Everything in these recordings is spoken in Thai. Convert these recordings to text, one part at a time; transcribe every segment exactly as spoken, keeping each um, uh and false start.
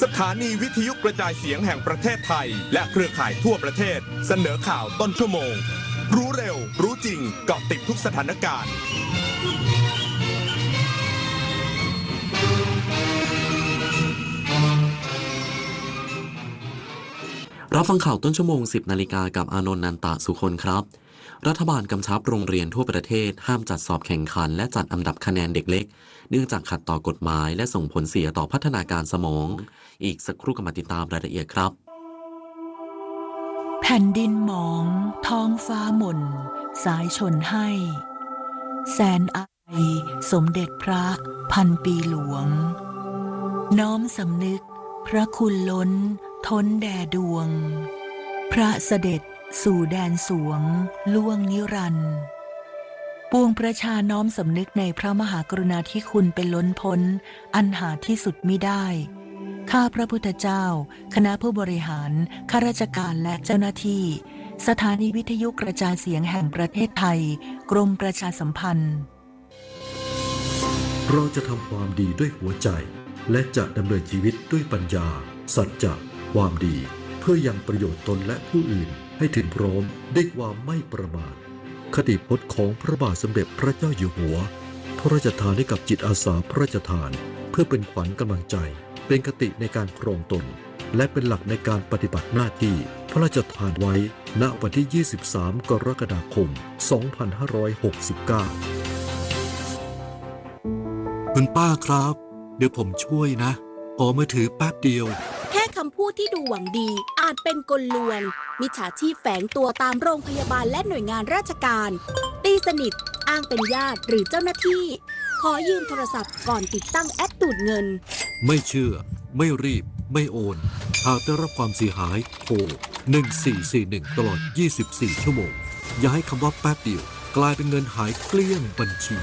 สถานีวิทยุกระจายเสียงแห่งประเทศไทยและเครือข่ายทั่วประเทศเสนอข่าวต้นชั่วโมงรู้เร็วรู้จริงเกาะติดทุกสถานการณ์รับฟังข่าวต้นชั่วโมง สิบนาฬิกากับอานนท์ นันตะสุคนครับรัฐบาลกำชับโรงเรียนทั่วประเทศห้ามจัดสอบแข่งขันและจัดอันดับคะแนนเด็กเล็กเนื่องจากขัดต่อกฎหมายและส่งผลเสียต่อพัฒนาการสมองอีกสักครู่ก็มาติดตามรายละเอียดครับแผ่นดินหมองท้องฟ้าหม่นสายชนให้แสนอายสมเด็จพระพันปีหลวงน้อมสำนึกพระคุณล้นท้นแด่ดวงพระเสด็จสู่แดนสวงล่วงนิรันดร์ปวงประชาน้อมสำนึกในพระมหากรุณาธิคุณเป็นล้นพ้นอันหาที่สุดมิได้ข้าพระพุทธเจ้าคณะผู้บริหารข้าราชการและเจ้าหน้าที่สถานีวิทยุกระจายเสียงแห่งประเทศไทยกรมประชาสัมพันธ์เราจะทำความดีด้วยหัวใจและจะดำเนินชีวิตด้วยปัญญาสัจจะความดีเพื่อยังประโยชน์ตนและผู้อื่นให้ถึงพร้อมด้วยความไม่ประมาทคติพจน์ของพระบาทสมเด็จพระเจ้าอยู่หัวพระราชทานให้กับจิตอาสาพระราชทานเพื่อเป็นขวัญกำลังใจเป็นคติในการครองตนและเป็นหลักในการปฏิบัติหน้าที่พระราชทานไว้ณวันที่ยี่สิบสามกรกฎาคมสองพันห้าร้อยหกสิบเก้าคุณป้าครับเดี๋ยวผมช่วยนะขอมือถือแป๊บเดียวแค่คำพูดที่ดูหวังดีอาจเป็นกลลวงมิจฉาชีพแฝงตัวตามโรงพยาบาลและหน่วยงานราชการตีสนิทอ้างเป็นญาติหรือเจ้าหน้าที่ขอยืมโทรศัพท์ก่อนติดตั้งแอปดูดเงินไม่เชื่อไม่รีบไม่โอนหากได้รับความเสียหายโทรหนึ่งสี่สี่หนึ่งตลอดยี่สิบสี่ชั่วโมงอย่าให้คำว่าแป๊บเดียวกลายเป็นเงินหายเกลี้ยงบัญชี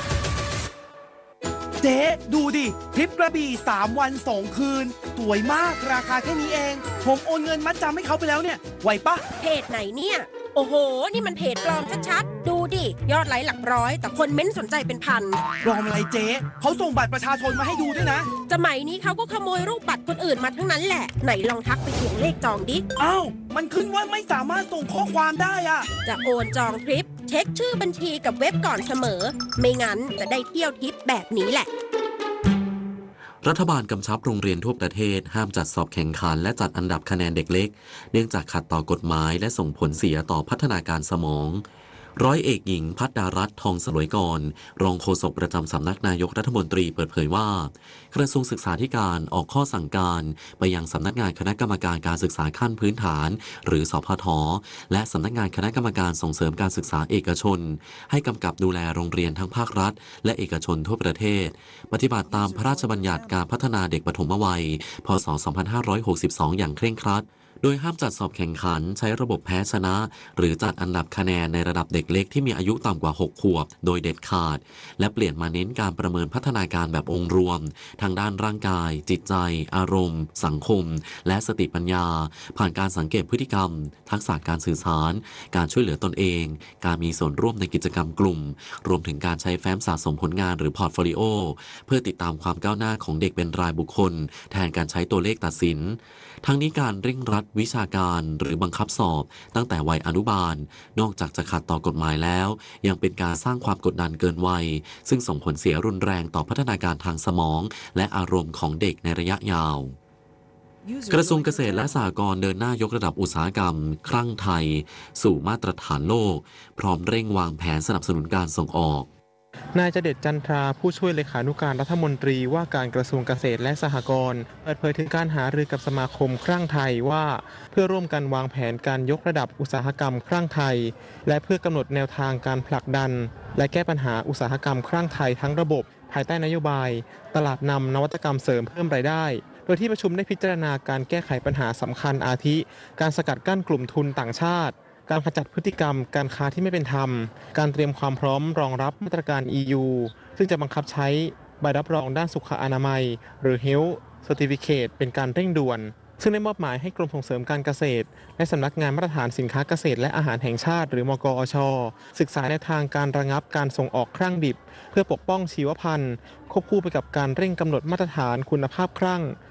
เจ๊ดูดิทริปกระบี่สามวันสองคืนสวยมากราคาแค่นี้เองผมโอนเงินมัดจำให้เขาไปแล้วเนี่ยไหวปะเพจไหนเนี่ยโอ้โหนี่มันเพจปลอมชัดๆดูดิยอดไลค์หลักร้อยแต่คนเม้นสนใจเป็นพันปลอมอะไรเจ๊เขาส่งบัตรประชาชนมาให้ดูด้วยนะสมัยนี้เขาก็ขโมยรูปบัตรคนอื่นมาทั้งนั้นแหละไหนลองทักไปทวงเลขจองดิอ้าวมันขึ้นว่าไม่สามารถส่งข้อความได้อะจะโอนจองทริปเช็คชื่อบัญชีกับเว็บก่อนเสมอไม่งั้นจะได้เที่ยวทริปแบบนี้แหละรัฐบาลกำชับโรงเรียนทั่วประเทศห้ามจัดสอบแข่งขันและจัดอันดับคะแนนเด็กเล็กเนื่องจากขัดต่อกฎหมายและส่งผลเสียต่อพัฒนาการสมองร้อยเอกหญิงภัทรารัตน์ทองสลวยกรรองโฆษกประจำสำนักนายกรัฐมนตรีเปิดเผยว่ากระทรวงศึกษาธิการออกข้อสั่งการไปยังสำนักงานคณะกรรมการการศึกษาขั้นพื้นฐานหรือสพทและสำนักงานคณะกรรมการส่งเสริมการศึกษาเอกชนให้กำกับดูแลโรงเรียนทั้งภาครัฐและเอกชนทั่วประเทศปฏิบัติตามพระราชบัญญัติการพัฒนาเด็กปฐมวัยพ.ศ. สองพันห้าร้อยหกสิบสองอย่างเคร่งครัดโดยห้ามจัดสอบแข่งขันใช้ระบบแพ้ชนะหรือจัดอันดับคะแนนในระดับเด็กเล็กที่มีอายุต่ำกว่าหกขวบโดยเด็ดขาดและเปลี่ยนมาเน้นการประเมินพัฒนาการแบบองค์รวมทางด้านร่างกายจิตใจอารมณ์สังคมและสติปัญญาผ่านการสังเกตพฤติกรรมทักษะการสื่อสารการช่วยเหลือตนเองการมีส่วนร่วมในกิจกรรมกลุ่มรวมถึงการใช้แฟ้มสะสมผลงานหรือพอร์ตโฟลิโอเพื่อติดตามความก้าวหน้าของเด็กเป็นรายบุคคลแทนการใช้ตัวเลขตัดสินทั้งนี้การเร่งรัดวิชาการหรือบังคับสอบตั้งแต่วัยอนุบาลนอกจากจะขัดต่อกฎหมายแล้วยังเป็นการสร้างความกดดันเกินวัยซึ่งส่งผลเสียรุนแรงต่อพัฒนาการทางสมองและอารมณ์ของเด็กในระยะยาวกระทรวงเกษตรและสหกรณ์เดินหน้ายกระดับอุตสาหกรรมครั่งไทยสู่มาตรฐานโลกพร้อมเร่งวางแผนสนับสนุนการส่งออกนายเจเดชจันทราผู้ช่วยเลขานุการรัฐมนตรีว่าการกระทรวงเกษตรและสหกรณ์เปิดเผยถึงการหารือกับสมาคมครั่งไทยว่าเพื่อร่วมกันวางแผนการยกระดับอุตสาหกรรมครั่งไทยและเพื่อกำหนดแนวทางการผลักดันและแก้ปัญหาอุตสาหกรรมครั่งไทยทั้งระบบภายใต้นโยบายตลาดนำนวัตกรรมเสริมเพิ่มรายได้โดยที่ประชุมได้พิจารณาการแก้ไขปัญหาสำคัญอาทิการสกัดกั้นกลุ่มทุนต่างชาติการขจัดพฤติกรรมการค้าที่ไม่เป็นธรรมการเตรียมความพร้อมรองรับมาตรการ อี ยู ซึ่งจะบังคับใช้ใบรับรองด้านสุขอนามัยหรือ Health Certificate เป็นการเร่งด่วนซึ่งได้มอบหมายให้กรมส่งเสริมการเกษตรและสำนักงานมาตรฐานสินค้าเกษตรและอาหารแห่งชาติหรือมกอช.ศึกษาแนวทางการระงับการส่งออกครั่งดิบเพื่อปกป้องชีวพันธุ์ควบคู่ไปกับการเร่งกำหนดมาตรฐานคุณภาพครั่ง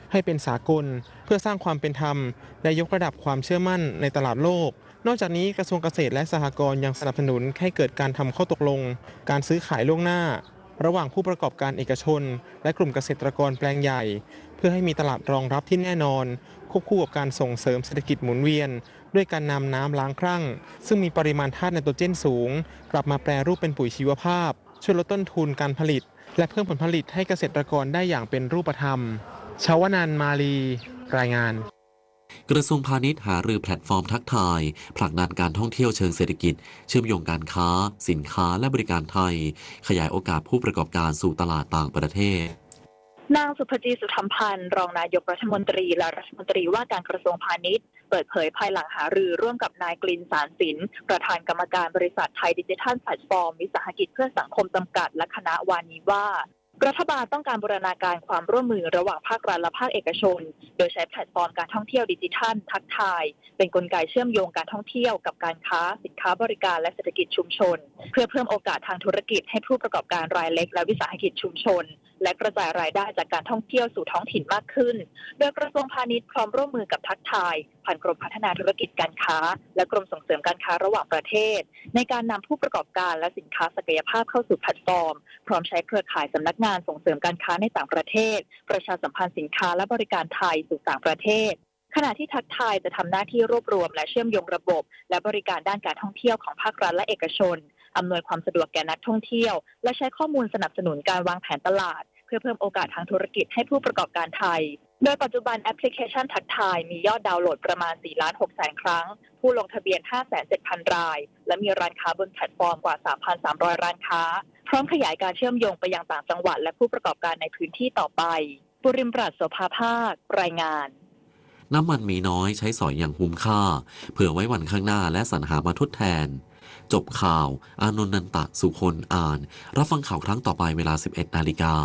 ให้เป็นสากลเพื่อสร้างความเป็นธรรมและยกระดับความเชื่อมั่นในตลาดโลกนอกจากนี้กระทรวงเกษตรและสหกรณ์ยังสนับสนุนให้เกิดการทำข้อตกลงการซื้อขายล่วงหน้าระหว่างผู้ประกอบการเอกชนและกลุ่มเกษตรกรแปลงใหญ่เพื่อให้มีตลาดรองรับที่แน่นอนควบคู่กับการส่งเสริมเศรษฐกิจหมุนเวียนด้วยการนำน้ำล้างครั่งซึ่งมีปริมาณธาตุไนโตรเจนสูงกลับมาแปรรูปเป็นปุ๋ยชีวภาพช่วยลดต้นทุนการผลิตและเพิ่มผลผลิตให้เกษตรกรได้อย่างเป็นรูปธรรมชาวนันท์มาลีรายงานกระทรวงพาณิชย์หารือแพลตฟอร์มทักทายผลักดันการท่องเที่ยวเชิงเศรษฐกิจเชื่อมโยงการค้าสินค้าและบริการไทยขยายโอกาสผู้ประกอบการสู่ตลาดต่างประเทศนางสุภจีสุธรรมพันธ์รองนายกรัฐมนตรีและรัฐมนตรีว่าการกระทรวงพาณิชย์เปิดเผยภายหลังหารือร่วมกับนายกลินสารสินประธานกรรมการบริษัทไทยดิจิทัลแพลตฟอร์มวิสาหกิจเพื่อสังคมจำกัดและคณะวานีว่ารัฐบาลต้องการบูรณาการความร่วมมือระหว่างภาครัฐและภาคเอกชนโดยใช้แพลตฟอร์มการท่องเที่ยวดิจิทัลทักทายเป็นกลไกเชื่อมโยงการท่องเที่ยวกับการค้าสินค้าบริการและเศรษฐกิจชุมชนเพื่อเพิ่มโอกาสทางธุรกิจให้ผู้ประกอบการรายเล็กและวิสาหกิจชุมชนและกระจายรายได้จากการท่องเที่ยวสู่ท้องถิ่นมากขึ้นโดยกระทรวงพาณิชย์พร้อมร่วมมือกับทักทายผ่านกรมพัฒนาธุรกิจการค้าและกรมส่งเสริมการค้าระหว่างประเทศในการนำผู้ประกอบการและสินค้าศักยภาพเข้าสู่แพลตฟอร์มพร้อมใช้เครือข่ายสำนักงานส่งเสริมการค้าในต่างประเทศประชาสัมพันธ์สินค้าและบริการไทยสู่ต่างประเทศขณะที่ทักทายจะทำหน้าที่รวบรวมและเชื่อมโยงระบบและบริการด้านการท่องเที่ยวของภาครัฐและเอกชนอำนวยความสะดวกแก่นักท่องเที่ยวและใช้ข้อมูลสนับสนุนการวางแผนตลาดเพื่อเพิ่มโอกาสทางธุรกิจให้ผู้ประกอบการไทยโดยปัจจุบันแอปพลิเคชันทักทายมียอดดาวน์โหลดประมาณ สี่ล้านหกแสน ครั้งผู้ลงทะเบียน ห้าแสนเจ็ดพัน รายและมีร้านค้าบนแพลตฟอร์มกว่า สามพันสามร้อย ร้านค้าพร้อมขยายการเชื่อมโยงไปยังต่างจังหวัดและผู้ประกอบการในพื้นที่ต่อไปปุริมปราชโสภาภาครายงานน้ำมันมีน้อยใช้สอยอย่างคุ้มค่าเผื่อไว้วันข้างหน้าและสรรหามาทดแทนจบข่าวอานนท์นันตะสุคนอ่านรับฟังข่าวครั้งต่อไปเวลา สิบเอ็ดนาฬิกา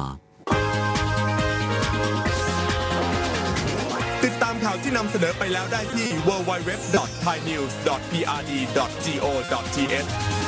ติดตามข่าวที่นำเสนอไปแล้วได้ที่ ดับเบิลยู ดับเบิลยู ดับเบิลยู ดอท ไทยนิวส์ ดอท พี อาร์ ดี ดอท จี โอ ดอท ที เอช